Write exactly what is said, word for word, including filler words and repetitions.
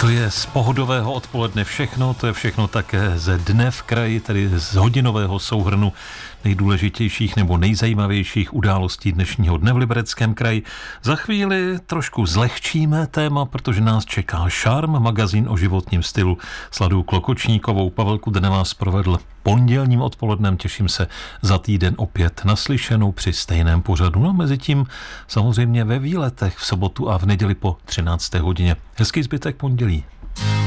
To je z pohodového odpoledne všechno, to je všechno také ze dne v kraji, tedy z hodinového souhrnu nejdůležitějších nebo nejzajímavějších událostí dnešního dne v Libereckém kraji. Za chvíli trošku zlehčíme téma, protože nás čeká Šarm, magazín o životním stylu s Ladou Klokočníkovou. Pavel Kudrna vás provedl pondělním odpolednem, těším se za týden opět naslyšenou při stejném pořadu. No mezi tím samozřejmě ve výletech v sobotu a v neděli po třinácté hodině. Hezký zbytek pondělí.